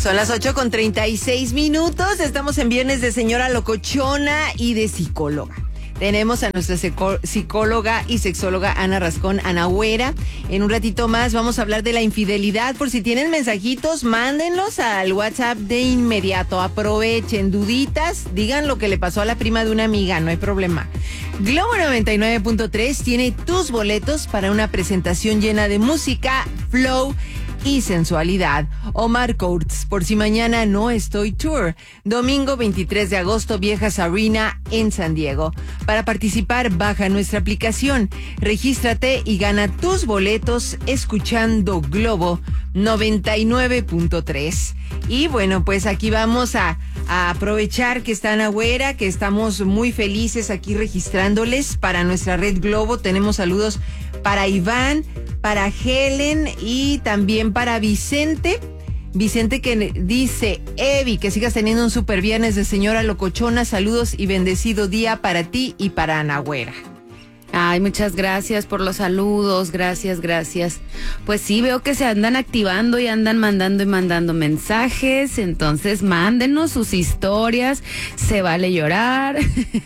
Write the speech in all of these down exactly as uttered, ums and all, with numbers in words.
Son las ocho con treinta y seis minutos. Estamos en viernes de señora locochona y de psicóloga. Tenemos a nuestra psicóloga y sexóloga Ana Rascón, Ana Güera. En un ratito más vamos a hablar de la infidelidad. Por si tienen mensajitos, mándenlos al WhatsApp de inmediato. Aprovechen, duditas, digan lo que le pasó a la prima de una amiga, no hay problema. Globo noventa y nueve punto tres tiene tus boletos para una presentación llena de música, flow y sensualidad. Omar Coates, por si mañana no estoy tour. Domingo veintitrés de agosto, Viejas Arena en San Diego. Para participar, baja nuestra aplicación, regístrate y gana tus boletos escuchando Globo noventa y nueve punto tres. Y bueno, pues aquí vamos a, a aprovechar que está Ana Güera, que estamos muy felices aquí registrándoles para nuestra red Globo. Tenemos saludos para Iván, para Helen y también para Vicente. Vicente que dice, Evi, que sigas teniendo un super viernes de señora locochona. Saludos y bendecido día para ti y para Ana Güera. Ay, muchas gracias por los saludos, gracias, gracias. Pues sí, veo que se andan activando y andan mandando y mandando mensajes, entonces mándenos sus historias, se vale llorar,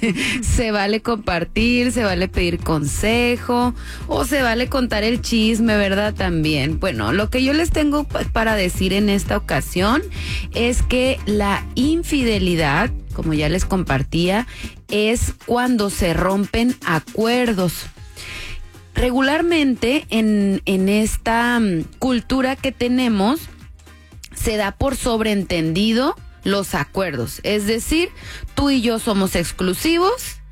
se vale compartir, se vale pedir consejo o se vale contar el chisme, ¿verdad? También. Bueno, lo que yo les tengo para decir en esta ocasión es que la infidelidad, como ya les compartía, es cuando se rompen acuerdos. Regularmente en, en esta um, cultura que tenemos, se da por sobreentendido los acuerdos. Es decir, tú y yo somos exclusivos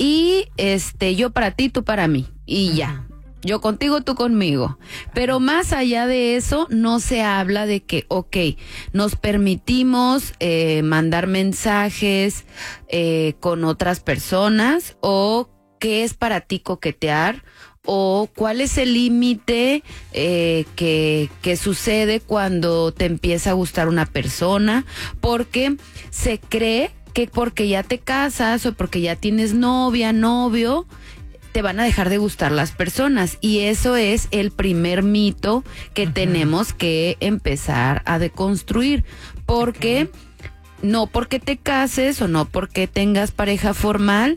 y este yo para ti, tú para mí. Y ya. Yo contigo, tú conmigo. Pero más allá de eso, no se habla de que, ok, nos permitimos eh, mandar mensajes eh, con otras personas, o qué es para ti coquetear, o cuál es el límite eh, que, que sucede cuando te empieza a gustar una persona, porque se cree que porque ya te casas o porque ya tienes novia, novio, te van a dejar de gustar las personas, y eso es el primer mito que uh-huh. tenemos que empezar a deconstruir, porque okay. no porque te cases o no porque tengas pareja formal,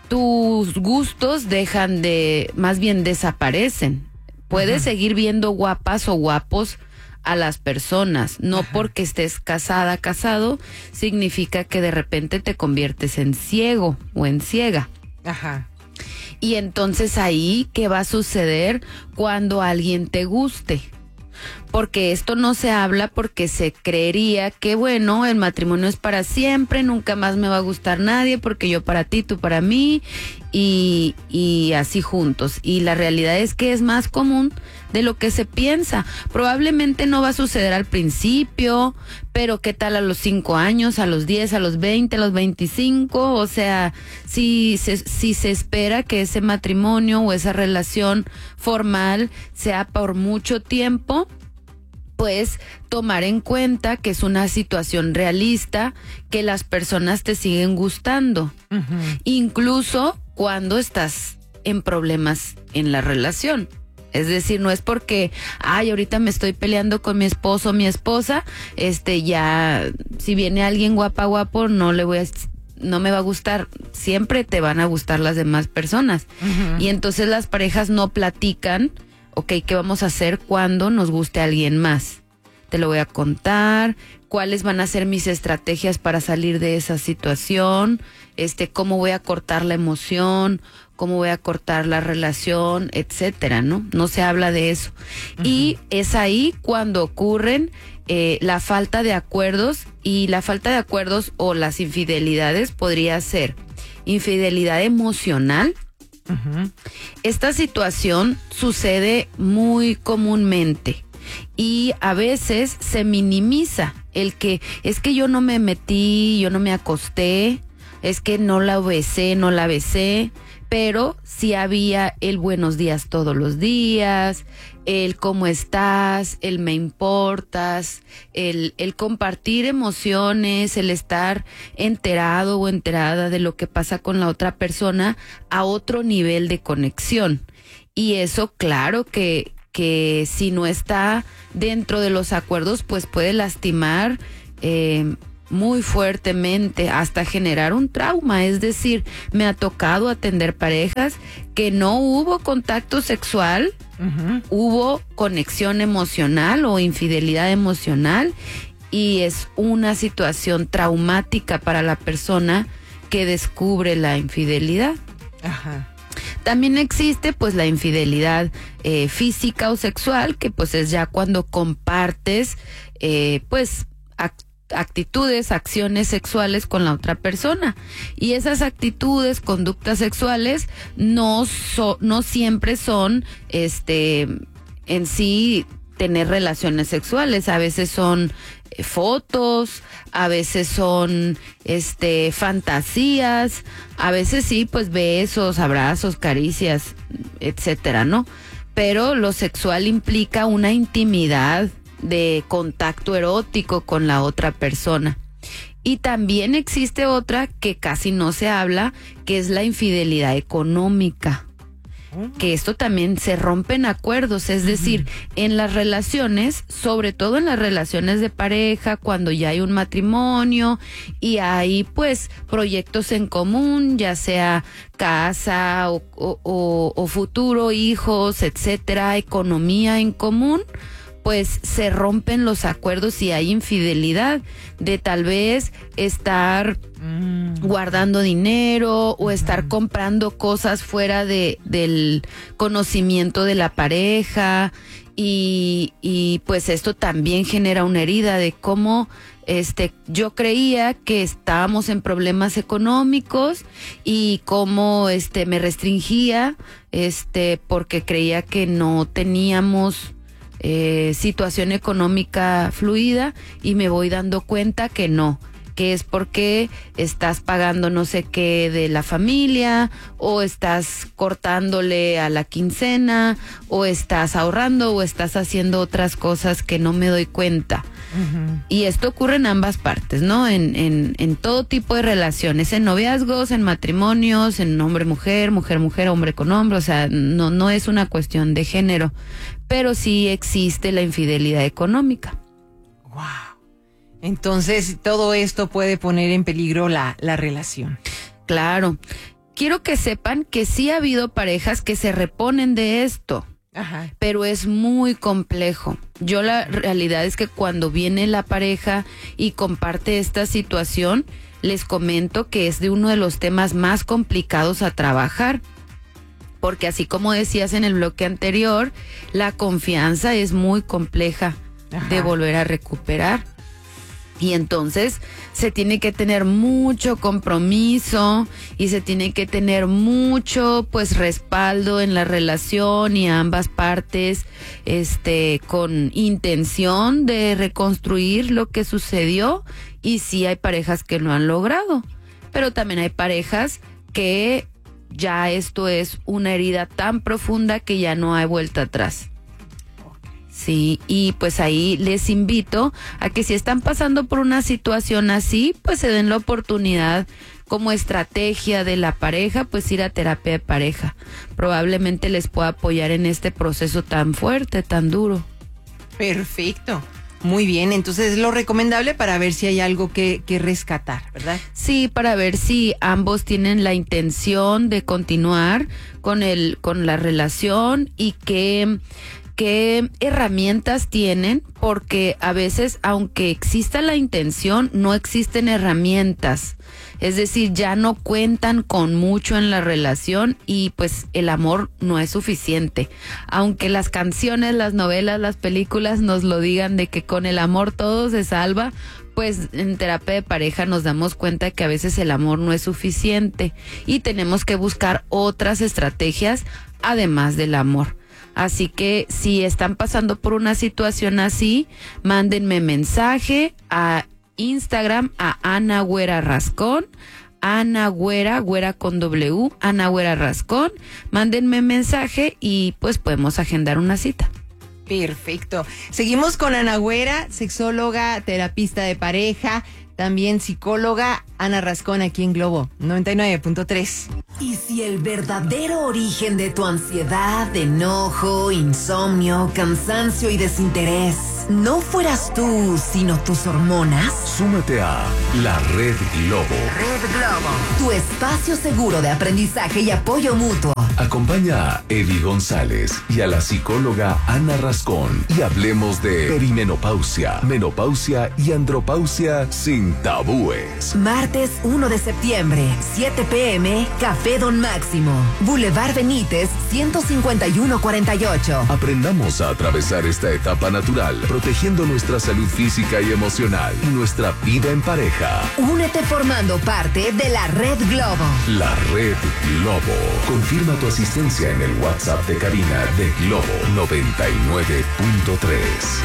tus gustos dejan de, más bien desaparecen. Puedes uh-huh. seguir viendo guapas o guapos a las personas, no uh-huh. porque estés casada, casado, significa que de repente te conviertes en ciego o en ciega. Ajá. Y entonces ahí, ¿qué va a suceder cuando alguien te guste? Porque esto no se habla porque se creería que, bueno, el matrimonio es para siempre, nunca más me va a gustar nadie porque yo para ti, tú para mí, y, y así juntos. Y la realidad es que es más común de lo que se piensa. Probablemente no va a suceder al principio, pero ¿qué tal a los cinco años, a los diez, a los veinte, a los veinticinco? O sea, si se, si se espera que ese matrimonio o esa relación formal sea por mucho tiempo, pues tomar en cuenta que es una situación realista, que las personas te siguen gustando, uh-huh. incluso cuando estás en problemas en la relación. Es decir, no es porque, ay, ahorita me estoy peleando con mi esposo o mi esposa, este, ya, si viene alguien guapa, guapo, no le voy a, no me va a gustar. Siempre te van a gustar las demás personas. Uh-huh. Y entonces las parejas no platican, ok, ¿qué vamos a hacer cuando nos guste alguien más? Te lo voy a contar, cuáles van a ser mis estrategias para salir de esa situación, este, cómo voy a cortar la emoción, cómo voy a cortar la relación, etcétera, ¿no? No se habla de eso. Uh-huh. Y es ahí cuando ocurren eh, la falta de acuerdos, y la falta de acuerdos o las infidelidades podría ser infidelidad emocional. Uh-huh. Esta situación sucede muy comúnmente y a veces se minimiza el que es que yo no me metí, yo no me acosté, es que no la besé, no la besé, pero sí había el buenos días todos los días, el cómo estás, el me importas, el, el compartir emociones, el estar enterado o enterada de lo que pasa con la otra persona a otro nivel de conexión. Y eso, claro que que si no está dentro de los acuerdos, pues puede lastimar eh, muy fuertemente, hasta generar un trauma. Es decir, me ha tocado atender parejas que no hubo contacto sexual, uh-huh. hubo conexión emocional o infidelidad emocional, y es una situación traumática para la persona que descubre la infidelidad. Ajá. También existe pues la infidelidad eh, física o sexual, que pues es ya cuando compartes eh, pues act- actitudes, acciones sexuales con la otra persona, y esas actitudes, conductas sexuales no so, no siempre son este en sí tener relaciones sexuales. A veces son eh, fotos, a veces son este fantasías, a veces sí pues besos, abrazos, caricias, etcétera, ¿no? Pero lo sexual implica una intimidad de contacto erótico con la otra persona. Y también existe otra que casi no se habla, que es la infidelidad económica, que esto también se rompen acuerdos, es decir, en las relaciones, sobre todo en las relaciones de pareja, cuando ya hay un matrimonio y hay pues proyectos en común, ya sea casa o, o, o, o futuro, hijos, etcétera, economía en común, pues se rompen los acuerdos y hay infidelidad de tal vez estar mm. guardando dinero o estar mm. comprando cosas fuera de del conocimiento de la pareja, y, y pues esto también genera una herida de cómo este yo creía que estábamos en problemas económicos y cómo este me restringía este porque creía que no teníamos Eh, situación económica fluida, y me voy dando cuenta que no, que es porque estás pagando no sé qué de la familia, o estás cortándole a la quincena, o estás ahorrando, o estás haciendo otras cosas que no me doy cuenta. Uh-huh. Y esto ocurre en ambas partes, ¿no? En, en, en todo tipo de relaciones, en noviazgos, en matrimonios, en hombre-mujer, mujer-mujer, hombre con hombre, o sea, no, no es una cuestión de género, pero sí existe la infidelidad económica. Wow. Entonces, todo esto puede poner en peligro la, la relación. Claro. Quiero que sepan que sí ha habido parejas que se reponen de esto. Ajá. Pero es muy complejo. Yo la realidad es que cuando viene la pareja y comparte esta situación, les comento que es de uno de los temas más complicados a trabajar. Porque así como decías en el bloque anterior, la confianza es muy compleja Ajá. de volver a recuperar. Y entonces se tiene que tener mucho compromiso y se tiene que tener mucho pues respaldo en la relación, y ambas partes este con intención de reconstruir lo que sucedió. Y sí hay parejas que lo han logrado, pero también hay parejas que ya esto es una herida tan profunda que ya no hay vuelta atrás. Sí, y pues ahí les invito a que si están pasando por una situación así, pues se den la oportunidad como estrategia de la pareja, pues ir a terapia de pareja. Probablemente les pueda apoyar en este proceso tan fuerte, tan duro. Perfecto. Muy bien, entonces es lo recomendable para ver si hay algo que, que rescatar, ¿verdad? Sí, para ver si ambos tienen la intención de continuar con el, con la relación, y que qué herramientas tienen, porque a veces, aunque exista la intención, no existen herramientas. Es decir, ya no cuentan con mucho en la relación, y pues el amor no es suficiente. Aunque las canciones, las novelas, las películas nos lo digan de que con el amor todo se salva, pues en terapia de pareja nos damos cuenta que a veces el amor no es suficiente y tenemos que buscar otras estrategias además del amor. Así que si están pasando por una situación así, mándenme mensaje a Instagram a Ana Güera Rascón, Ana Güera, Güera con W, Ana Güera Rascón. Mándenme mensaje y pues podemos agendar una cita. Perfecto. Seguimos con Ana Güera, sexóloga, terapista de pareja, también psicóloga. Ana Rascón, aquí en Globo noventa y nueve punto tres. ¿Y si el verdadero origen de tu ansiedad, enojo, insomnio, cansancio y desinterés no fueras tú, sino tus hormonas? Súmate a la Red Globo. Red Globo, tu espacio seguro de aprendizaje y apoyo mutuo. Acompaña a Eddie González y a la psicóloga Ana Rascón y hablemos de perimenopausia, menopausia y andropausia sin tabúes. Martes uno de septiembre, siete pe eme, Café Don Máximo, Boulevard Benítez, ciento cincuenta y uno cuarenta y ocho. Aprendamos a atravesar esta etapa natural, protegiendo nuestra salud física y emocional y nuestra vida en pareja. Únete formando parte de la Red Globo. La Red Globo. Confirma tu asistencia en el WhatsApp de cabina de Globo noventa y nueve punto tres.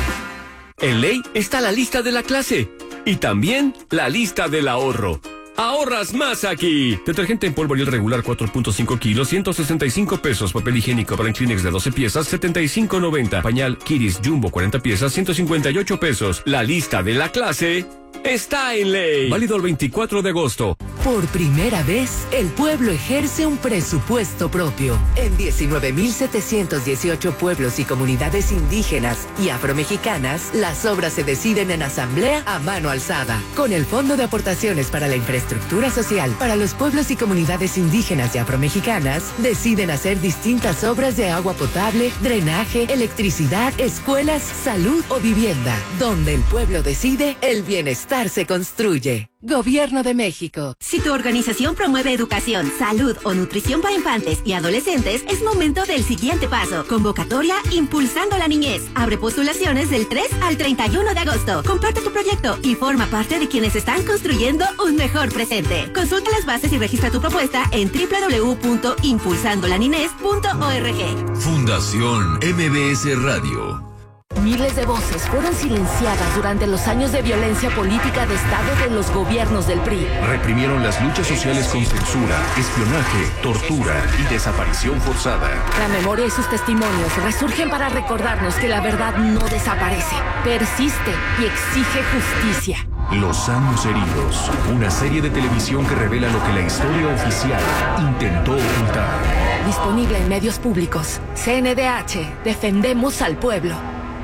En Ley está la lista de la clase y también la lista del ahorro. ¡Ahorras más aquí! Detergente en polvo Ariel regular cuatro punto cinco kilos, ciento sesenta y cinco pesos. Papel higiénico para Kleenex de doce piezas, setenta y cinco noventa. Pañal Kiris Jumbo cuarenta piezas, ciento cincuenta y ocho pesos. La lista de la clase está en Ley. Válido el veinticuatro de agosto. Por primera vez, el pueblo ejerce un presupuesto propio. En diecinueve mil setecientos dieciocho pueblos y comunidades indígenas y afromexicanas, las obras se deciden en asamblea a mano alzada. Con el Fondo de Aportaciones para la Infraestructura Social para los pueblos y comunidades indígenas y afromexicanas, deciden hacer distintas obras de agua potable, drenaje, electricidad, escuelas, salud o vivienda. Donde el pueblo decide, el bienestar se construye. Gobierno de México. Si tu organización promueve educación, salud o nutrición para infantes y adolescentes, es momento del siguiente paso. Convocatoria Impulsando la Niñez. Abre postulaciones del tres al treinta y uno de agosto. Comparte tu proyecto y forma parte de quienes están construyendo un mejor presente. Consulta las bases y registra tu propuesta en doble u doble u doble u punto impulsando la niñez punto org. Fundación M B S Radio. Miles de voces fueron silenciadas durante los años de violencia política de Estado de los gobiernos del P R I. Reprimieron las luchas sociales con censura, espionaje, tortura y desaparición forzada. La memoria y sus testimonios resurgen para recordarnos que la verdad no desaparece, persiste y exige justicia. Los años heridos, una serie de televisión que revela lo que la historia oficial intentó ocultar. Disponible en medios públicos. C N D H, defendemos al pueblo.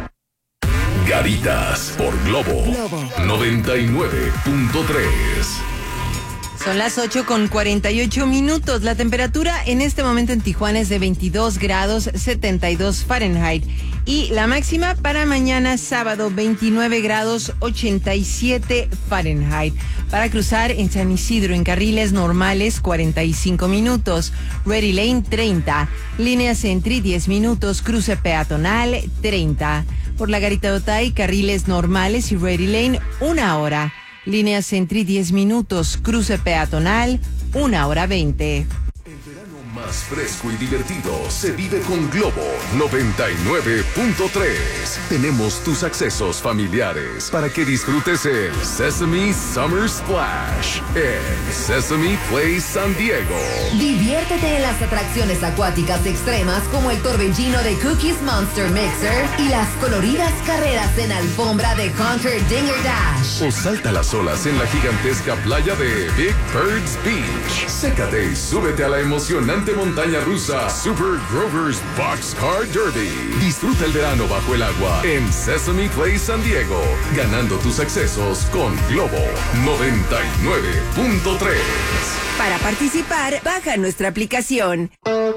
Garitas por Globo, Globo. noventa y nueve punto tres. Son las ocho con cuarenta y ocho minutos. La temperatura en este momento en Tijuana es de veintidós grados setenta y dos Fahrenheit. Y la máxima para mañana sábado veintinueve grados ochenta y siete Fahrenheit. Para cruzar en San Isidro en carriles normales cuarenta y cinco minutos. Ready Lane treinta. Línea Sentry diez minutos. Cruce peatonal treinta. Por la Garita de Otay, carriles normales y Ready Lane, una hora. Línea Sentry, diez minutos. Cruce peatonal, una hora veinte. El verano más fresco y divertido se vive con Globo noventa y nueve punto tres. Tenemos tus accesos familiares para que disfrutes el Sesame Summer Splash en Sesame Place San Diego. Diviértete en las atracciones acuáticas extremas como el torbellino de Cookies Monster Mixer y las coloridas carreras en alfombra de Conquer Dinger Dash. O salta las olas en la gigantesca playa de Big Birds Beach. Sécate y súbete a la emocionante montaña rusa Super Grover's Boxcar Derby. Disfruta el verano bajo el agua en Sesame Place San Diego, ganando tus accesos con Globo noventa y nueve punto tres. Para participar, baja nuestra aplicación.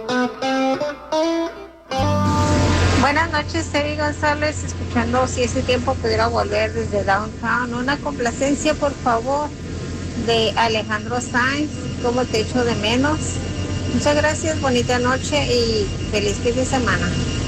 Buenas noches, Eddie González, escuchando si ese tiempo pudiera volver desde Downtown. Una complacencia, por favor, de Alejandro Sanz, Cómo te echo de menos. Muchas gracias, bonita noche y feliz fin de semana.